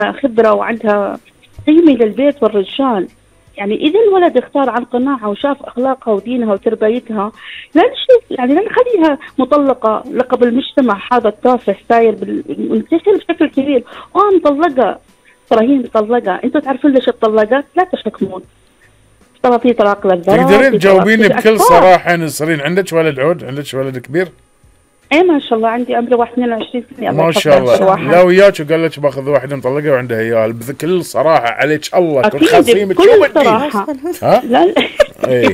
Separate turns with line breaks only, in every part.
خبرة وعندها قيمة للبيت والرجال. يعني إذا الولد اختار عن قناعة وشاف أخلاقها ودينها وتربيتها، لا نشوف يعني لا نخليها مطلقة لقب المجتمع هذا التافه ساير منتشر بشكل كبير. مطلقة، ترى هي مطلقة، أنتوا تعرفون ليش اتطلقت؟ لا تحكمون. ترى في طلاق للذرات.
تقدرين تجاوبيني بكل صراحة نسرين، عندك ولد عود؟ عندك ولد كبير؟
ايه ما شاء الله عندي عمري 22 سنة.
ما شاء الله. لا وياك وقال لك باخذ واحدة مطلقة وعندها عيال، بكل صراحة عليك الله كل خصيمك شو بدي؟
ها؟ لا
ايه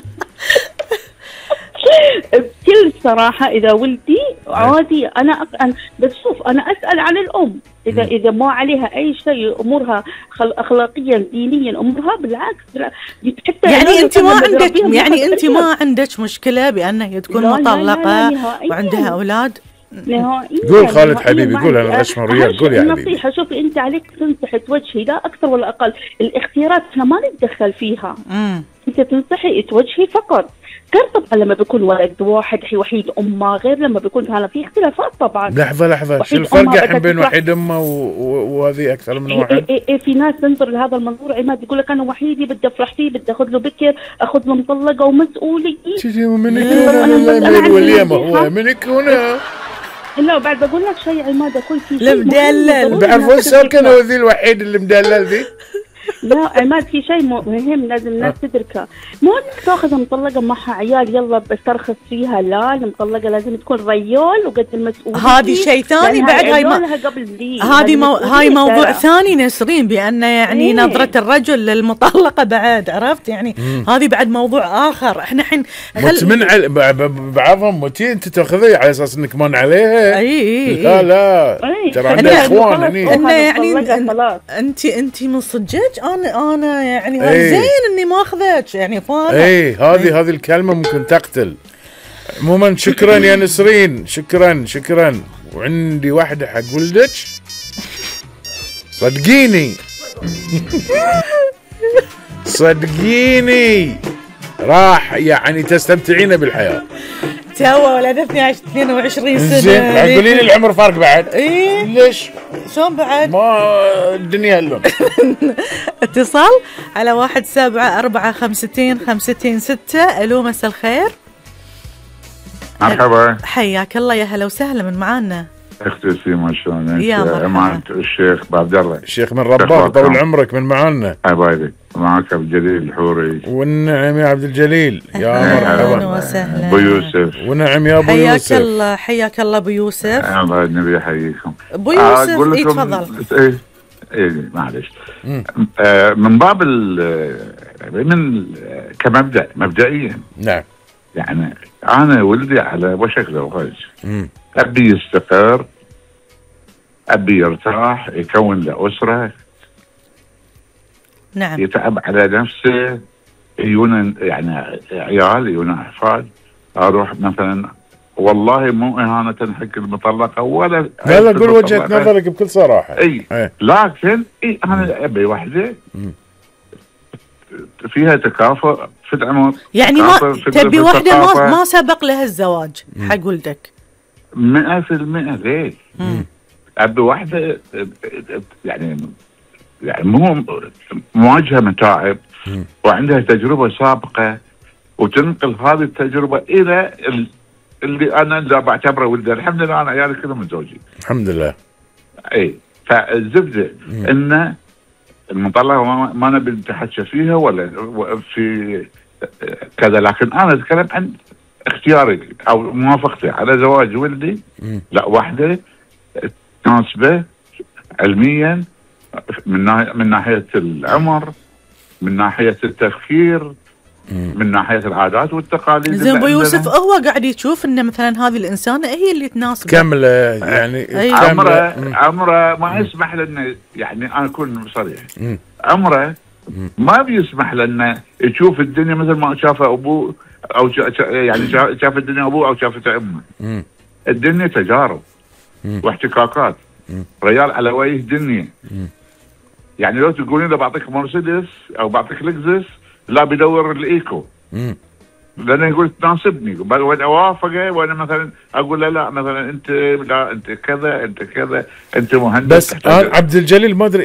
بكل صراحة إذا ولدي عادي أنا بس شوف أنا أسأل عن الأم، إذا ما عليها أي شيء أمورها أخلاقيا دينيا أمورها بالعكس حتى
يعني أنت ما عندك مشكلة بأنها هي تكون مطلقة وعندها أولاد؟
نهائيا.
قول خالد حبيبي، قول انا غشمه ريال، قول يا حبيبي.
نصيحه، شوفي انت عليك تنصحي توجهي لا اكثر ولا اقل، الاختيارات احنا ما نتدخل فيها. انت تنصحي توجهي فقط. غير طبعا لما بيكون ولد واحد وحيد امه، غير لما بيكون هذا في اختلافات طبعا.
لحظه شو الفرق الحين بين وحيد امه وهذه اكثر من واحد؟
في ناس تنظر لهذا المنظور عماد، يقول لك انا وحيدي بدي افرح فيه، بدي اخذ له بكر، اخذ له مطلقه ومسؤوليه.
من يكون هو من يكون.
لا بعد بقول لك شيء عماد، اقول في
شيء مدلل.
بعرفون ساكن هو ذي الوحيد اللي مدلل ذي.
لا عماد في شيء مهم لازم الناس تدركه، مو انك تاخذ مطلقه معها عيال يلا بس ترخص فيها، لا المطلقه لازم تكون ريال وقد المسؤوليه.
هذه شيء ثاني بعد، هاي موضوع ثاني نسرين، بان يعني نظره الرجل للمطلقه بعد، عرفت يعني هذه بعد موضوع اخر. احنا الحين
من بعضهم انت تاخذي على اساس انك من عليها. لا ترى عندنا اخوان هني.
يعني انت من صدقك انا يعني زين اني ما اخذك يعني فاهم.
هذه الكلمه ممكن تقتل. عموما شكرا يا نسرين، شكرا. وعندي واحده حق ولدك صدقيني راح يعني تستمتعين بالحياه.
تو ولدتني 22 سنه.
زين قولي لي العمر فارق بعد؟ ليش؟
شلون بعد؟
ما الدنيا هلون.
اتصال على 17452526. الو مساء الخير.
مرحبا.
حياك الله، يا هلا وسهلا، من معانا؟
اختي سيما شلونك؟
يا مرحبا.
معك الشيخ عبد الله.
الشيخ من رباط، طول عمرك، من معانا.
حبايبي معك عبد الجليل الحوري.
والنعم يا عبد الجليل، يا مرحبا
وسهلا. ابو يوسف.
ونعم يا ابو يوسف.
حياك الله ابو يوسف.
الله النبي يحييكم.
ابو يوسف تفضل.
ايه معلش. من باب من كمبدأ مبدئيا.
نعم.
يعني انا ولدي على وشك زواج. ابي يستقر، ابي يرتاح، يكون له اسره.
نعم.
يتعب على نفسه، يجون يعني عيال، يجون احفاد. اروح مثلا، والله مو اهانه حق المطلقه ولا
لا قول وجهه نظرك بكل صراحه.
لكن انا ابي وحده فيها تكافؤ في العمر.
يعني ما تبي وحده ما سبق لها الزواج حق ولدك
100%. ليه؟ ابي وحده يعني مو مواجهه متاعب وعندها تجربه سابقه، وتنقل هذه التجربه الى اللي انا بعتبره ولده. الحمد لله انا عيالي كلهم متزوجين
الحمد لله.
فالزبده ان المطلقه ما نبي نتحكى فيها ولا في كذا، لكن انا اتكلم عن اختياري او موافقتي على زواج ولدي. لا واحده تناسبه علميا، من ناحيه العمر، من ناحيه التفكير، من ناحيه العادات والتقاليد.
زين ابو يوسف، هو قاعد يشوف ان مثلا هذه الانسانه هي اللي تناسبه
كامله، يعني
عمره ما يسمح لنا، يعني انا اكون صريح، عمره ما بيسمح لنا يشوف الدنيا مثل ما شافها ابوه، او يعني شاف الدنيا ابوه او شافته امه. الدنيا تجارب واحتكاكات. ريال على وجه دنيا. يعني لو تقولين له بعطيك مرسيدس او بعطيك لكزس، لا بيدور الايكو. لأنه يقول تناسبني، بل وأنا أوافقه، وأنا مثلا أقول له لا مثلا أنت لا أنت كذا أنت كذا أنت مهندس.
بس عبد الجليل ما أدري